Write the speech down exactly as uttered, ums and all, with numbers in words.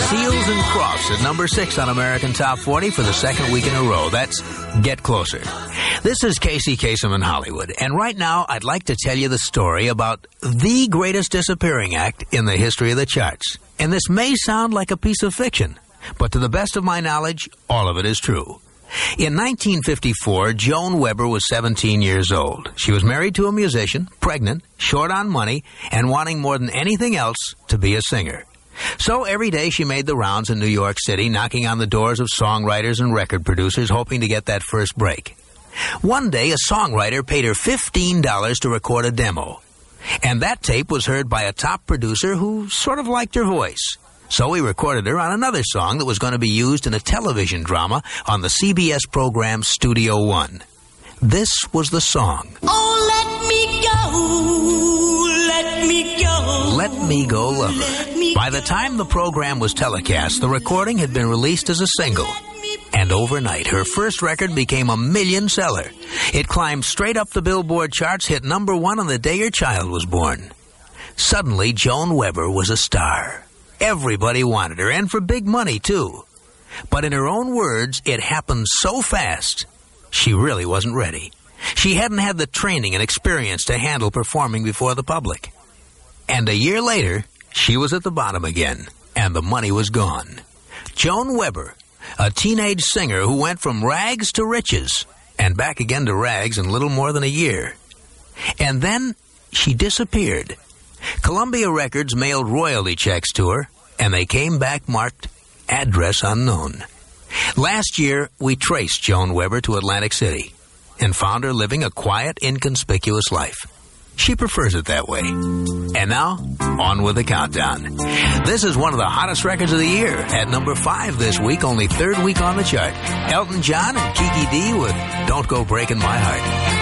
Seals and Crofts at number six on American Top forty for the second week in a row. That's Get Closer. This is Casey Kasem in Hollywood, and right now I'd like to tell you the story about the greatest disappearing act in the history of the charts. And this may sound like a piece of fiction, but to the best of my knowledge, all of it is true. In nineteen fifty-four, Joan Weber was seventeen years old. She was married to a musician, pregnant, short on money, and wanting more than anything else to be a singer. So every day she made the rounds in New York City, knocking on the doors of songwriters and record producers, hoping to get that first break. One day, a songwriter paid her fifteen dollars to record a demo. And that tape was heard by a top producer who sort of liked her voice. So he recorded her on another song that was going to be used in a television drama on the C B S program Studio One. This was the song. Oh, let me go, let me go. Let Me Go, Lover. Me By the time the program was telecast, the recording had been released as a single. And overnight, her first record became a million seller. It climbed straight up the Billboard charts, hit number one on the day her child was born. Suddenly, Joan Weber was a star. Everybody wanted her, and for big money, too. But in her own words, it happened so fast, she really wasn't ready. She hadn't had the training and experience to handle performing before the public. And a year later, she was at the bottom again, and the money was gone. Joan Weber, a teenage singer who went from rags to riches, and back again to rags in little more than a year. And then she disappeared. Columbia Records mailed royalty checks to her, and they came back marked address unknown. Last year, we traced Joan Weber to Atlantic City and found her living a quiet, inconspicuous life. She prefers it that way. And now, on with the countdown. This is one of the hottest records of the year. At number five this week, only third week on the chart. Elton John and Kiki D with Don't Go Breaking My Heart.